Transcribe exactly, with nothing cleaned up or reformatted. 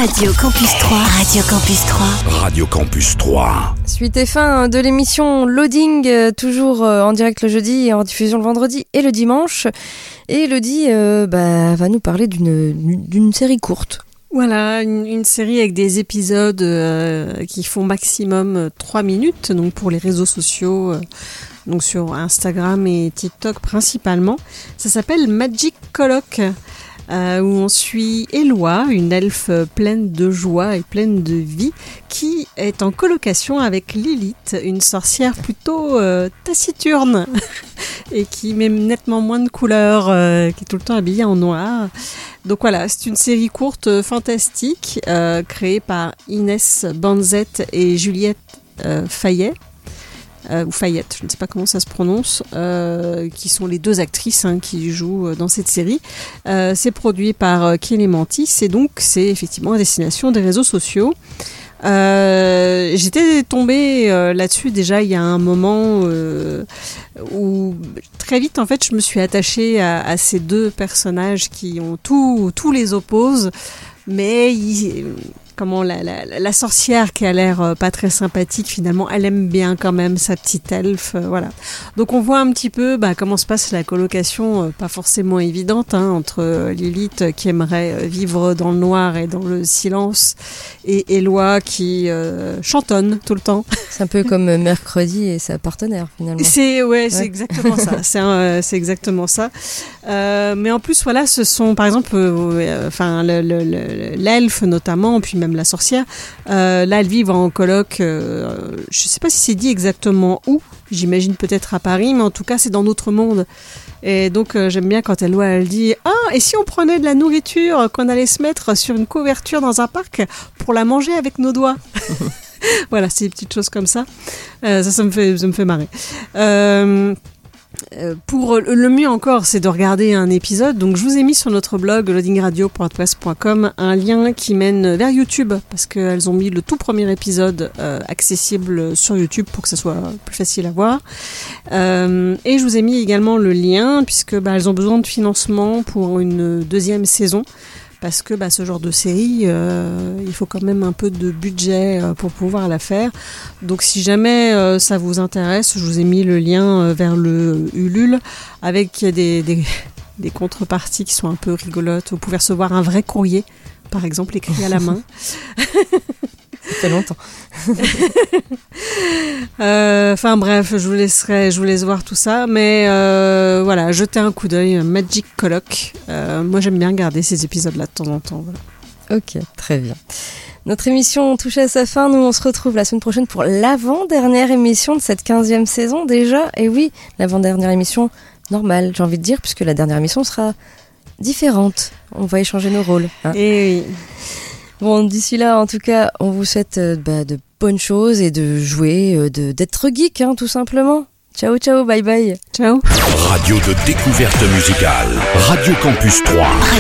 Radio Campus trois. Radio Campus trois. Radio Campus trois. Suite et fin de l'émission Loading, euh, toujours euh, en direct le jeudi et en diffusion le vendredi et le dimanche. Et Elodie euh, bah, va nous parler d'une, d'une série courte. Voilà, une, une série avec des épisodes euh, qui font maximum trois minutes, donc pour les réseaux sociaux, euh, donc sur Instagram et TikTok principalement. Ça s'appelle Magic Coloc. Euh, où on suit Éloi, une elfe pleine de joie et pleine de vie, qui est en colocation avec Lilith, une sorcière plutôt euh, taciturne et qui met nettement moins de couleurs, euh, qui est tout le temps habillée en noir. Donc voilà, c'est une série courte euh, fantastique, euh, créée par Inès Banzette et Juliette euh, Fayet. Euh, ou Fayette, je ne sais pas comment ça se prononce, euh, qui sont les deux actrices hein, qui jouent dans cette série. Euh, c'est produit par euh, Clémentis et donc c'est effectivement à destination des réseaux sociaux. Euh, j'étais tombée euh, là-dessus déjà il y a un moment euh, où très vite en fait je me suis attachée à, à ces deux personnages qui ont tout, tout les oppose, mais ils, comment la, la, la sorcière qui a l'air euh, pas très sympathique, finalement elle aime bien quand même sa petite elfe, euh, voilà. Donc on voit un petit peu bah, comment se passe la colocation, euh, pas forcément évidente, hein, entre euh, Lilith euh, qui aimerait euh, vivre dans le noir et dans le silence, et Éloi qui euh, chantonne tout le temps. C'est un peu comme Mercredi et sa partenaire finalement. C'est ouais, c'est ouais. exactement ça. C'est, un, euh, c'est exactement ça. Euh, mais en plus voilà, ce sont par exemple, enfin euh, le, le, le, l'elfe notamment, puis même la sorcière. Euh, là, elles vivent en coloc. Euh, je ne sais pas si c'est dit exactement où. J'imagine peut-être à Paris, mais en tout cas, c'est dans notre monde. Et donc, euh, j'aime bien quand elle, elle dit « Ah, et si on prenait de la nourriture qu'on allait se mettre sur une couverture dans un parc pour la manger avec nos doigts ?» Voilà, c'est des petites choses comme ça. Euh, ça, ça me fait, ça me fait marrer. Euh... Pour le mieux encore, c'est de regarder un épisode. Donc, je vous ai mis sur notre blog loading radio point wordpress point com un lien qui mène vers YouTube parce qu'elles ont mis le tout premier épisode euh, accessible sur YouTube pour que ça soit plus facile à voir. Euh, et je vous ai mis également le lien puisque bah, elles ont besoin de financement pour une deuxième saison. Parce que bah, ce genre de série, euh, il faut quand même un peu de budget euh, pour pouvoir la faire. Donc si jamais euh, ça vous intéresse, je vous ai mis le lien euh, vers le Ulule avec des, des, des contreparties qui sont un peu rigolotes. Vous pouvez recevoir un vrai courrier, par exemple, écrit à la main. Ça fait longtemps. Enfin euh, bref, je vous laisserai, je vous laisse voir tout ça, mais euh, voilà, jetez un coup d'œil, Magic Coloc. Euh, moi, j'aime bien regarder ces épisodes-là de temps en temps. Voilà. Ok, très bien. Notre émission touche à sa fin. Nous, on se retrouve la semaine prochaine pour l'avant-dernière émission de cette quinzième saison déjà. Et oui, l'avant-dernière émission normale, j'ai envie de dire, puisque la dernière émission sera différente. On va échanger nos rôles. Hein. Et oui. Bon, d'ici là, en tout cas, on vous souhaite euh, bah, de bonnes choses et de jouer, euh, de, d'être geek, hein, tout simplement. Ciao, ciao, bye bye. Ciao. Radio de découverte musicale. Radio Campus trois.